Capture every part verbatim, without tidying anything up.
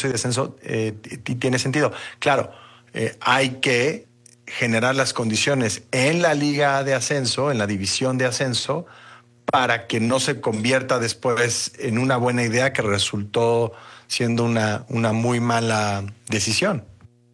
ascenso y descenso eh, t- tiene sentido. Claro, eh, hay que generar las condiciones en la liga de ascenso, en la división de ascenso, para que no se convierta después en una buena idea que resultó siendo una, una muy mala decisión.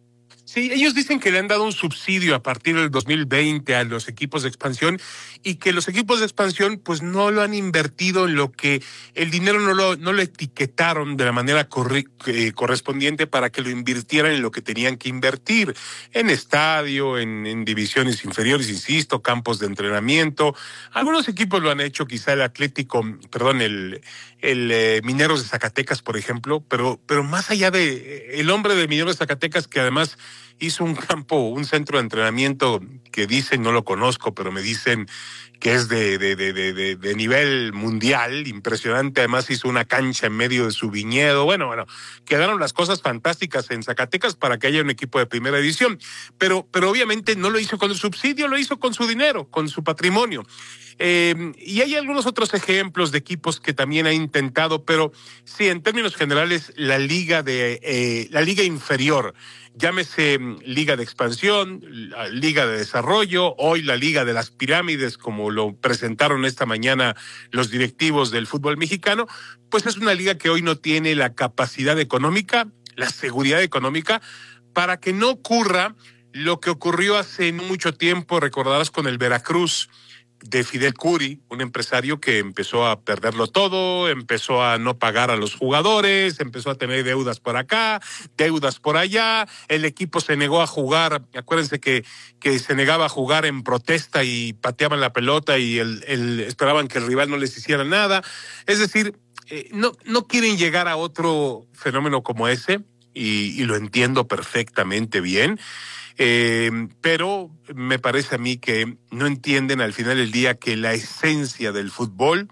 Sí, ellos dicen que le han dado un subsidio a partir del dos mil veinte a los equipos de expansión y que los equipos de expansión pues no lo han invertido en lo que el dinero no lo, no lo etiquetaron de la manera corri- eh, correspondiente para que lo invirtieran en lo que tenían que invertir, en estadio, en, en divisiones inferiores, insisto, campos de entrenamiento. Algunos equipos lo han hecho, quizá el Atlético, perdón, el, el eh, Mineros de Zacatecas, por ejemplo, pero, pero más allá de el hombre de Mineros de Zacatecas, que además hizo un campo, un centro de entrenamiento que dicen, no lo conozco, pero me dicen que es de, de, de, de, de nivel mundial, impresionante. Además hizo una cancha en medio de su viñedo. Bueno, bueno, quedaron las cosas fantásticas en Zacatecas para que haya un equipo de primera división. Pero, pero obviamente no lo hizo con el subsidio, lo hizo con su dinero, con su patrimonio. Eh, y hay algunos otros ejemplos de equipos que también ha intentado, pero sí, en términos generales, la liga de eh, la liga inferior, llámese Liga de Expansión, la Liga de Desarrollo, hoy la Liga de las Pirámides, como lo presentaron esta mañana los directivos del fútbol mexicano, pues es una liga que hoy no tiene la capacidad económica, la seguridad económica, para que no ocurra lo que ocurrió hace mucho tiempo, recordarás, con el Veracruz de Fidel Curi, un empresario que empezó a perderlo todo, empezó a no pagar a los jugadores, empezó a tener deudas por acá, deudas por allá, el equipo se negó a jugar, acuérdense que, que se negaba a jugar en protesta y pateaban la pelota y el, el, esperaban que el rival no les hiciera nada. Es decir, eh, no, no quieren llegar a otro fenómeno como ese, y, y lo entiendo perfectamente bien. Eh, pero me parece a mí que no entienden al final del día que la esencia del fútbol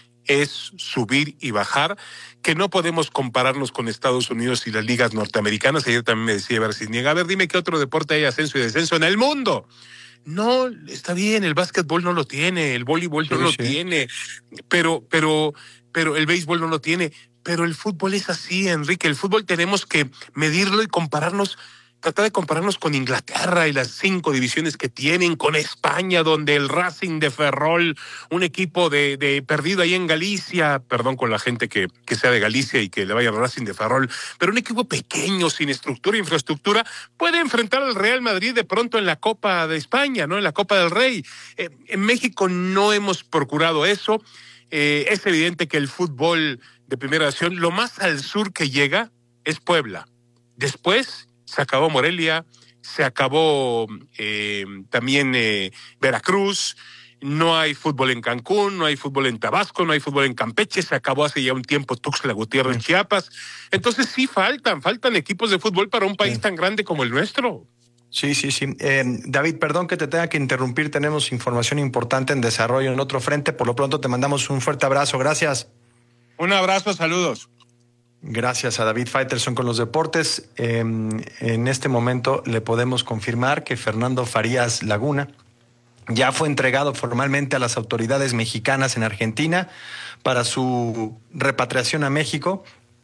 es subir y bajar, que no podemos compararnos con Estados Unidos y las ligas norteamericanas. Ayer también me decía Berciniega, a ver, dime qué otro deporte hay ascenso y descenso en el mundo. No, está bien, el básquetbol no lo tiene, el voleibol Sí, no lo sí. tiene, pero, pero, pero el béisbol no lo tiene. Pero el fútbol es así, Enrique. El fútbol tenemos que medirlo y compararnos, tratar de compararnos con Inglaterra y las cinco divisiones que tienen, con España, donde el Racing de Ferrol, un equipo de, de perdido ahí en Galicia, perdón con la gente que, que sea de Galicia y que le vaya al Racing de Ferrol, pero un equipo pequeño, sin estructura e infraestructura, puede enfrentar al Real Madrid de pronto en la Copa de España, ¿no? En la Copa del Rey. Eh, en México no hemos procurado eso. Eh, es evidente que el fútbol de primera división, lo más al sur que llega es Puebla. Después se acabó Morelia, se acabó eh, también eh, Veracruz, no hay fútbol en Cancún, no hay fútbol en Tabasco, no hay fútbol en Campeche, se acabó hace ya un tiempo Tuxtla Gutiérrez, Chiapas. Entonces sí faltan, faltan equipos de fútbol para un país Sí. tan grande como el nuestro. Sí, sí, sí. Eh, David, perdón que te tenga que interrumpir. Tenemos información importante en desarrollo en otro frente. Por lo pronto te mandamos un fuerte abrazo. Gracias. Un abrazo, saludos. Gracias a David Faitelson con los deportes. Eh, en este momento le podemos confirmar que Fernando Farías Laguna ya fue entregado formalmente a las autoridades mexicanas en Argentina para su repatriación a México.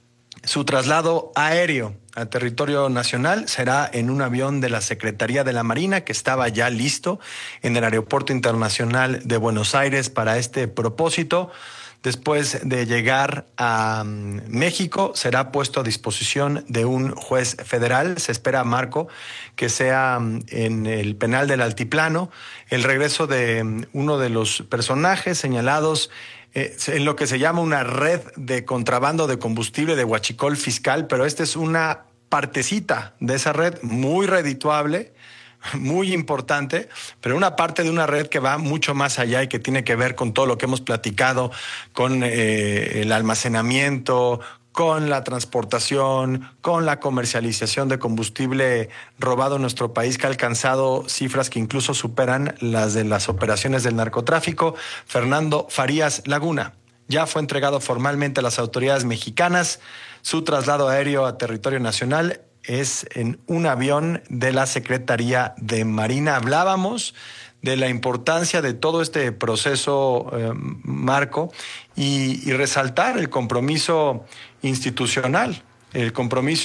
Su traslado aéreo a territorio nacional será en un avión de la Secretaría de la Marina que estaba ya listo en el Aeropuerto Internacional de Buenos Aires para este propósito. Después de llegar a um, México, será puesto a disposición de un juez federal. Se espera, Marco, que sea um, en el penal del Altiplano el regreso de um, uno de los personajes señalados eh, en lo que se llama una red de contrabando de combustible de huachicol fiscal, pero esta es una partecita de esa red muy redituable, muy importante, pero una parte de una red que va mucho más allá y que tiene que ver con todo lo que hemos platicado, con eh, el almacenamiento, con la transportación, con la comercialización de combustible robado en nuestro país, que ha alcanzado cifras que incluso superan las de las operaciones del narcotráfico. Fernando Farías Laguna ya fue entregado formalmente a las autoridades mexicanas. Su traslado aéreo a territorio nacional es en un avión de la Secretaría de Marina. Hablábamos de la importancia de todo este proceso, eh, Marco, y, y resaltar el compromiso institucional, el compromiso